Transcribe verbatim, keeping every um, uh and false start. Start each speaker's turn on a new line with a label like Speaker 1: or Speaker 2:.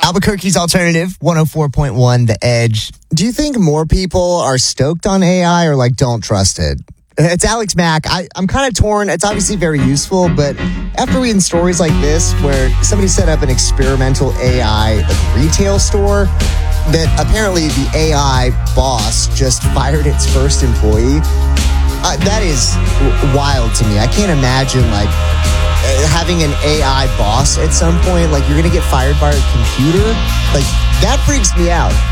Speaker 1: Albuquerque's Alternative, one oh four point one, The Edge.
Speaker 2: Do you think more people are stoked on A I or like don't trust it? It's Alex Mack. I, I'm kind of torn. It's obviously very useful, but after reading stories like this where somebody set up an experimental A I retail store that apparently the A I boss just fired its first employee, uh, that is w- wild to me. I can't imagine like having an A I boss at some point. Like you're going to get fired by a computer. Like that freaks me out.